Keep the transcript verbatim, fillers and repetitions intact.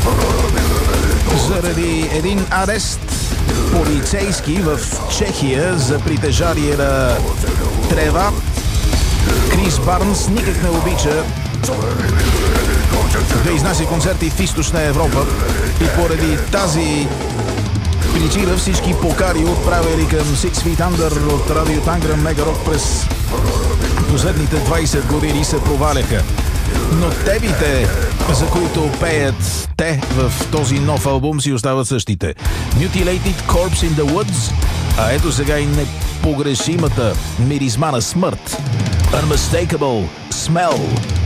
Заради един арест полицейски в Чехия за притежание на трева, Крис Барнс никак не обича да изнася концерти в Източна Европа и поради тази причина всички покари, отправили към Six Feet Under от радио Танграм Мега Рок през последните двайсет години се проваляха. Но темите, за които пеят те в този нов албум, си остават същите. Mutilated Corpse in the Woods, а ето сега и непогрешимата миризма на смърт. Unmistakable Smell.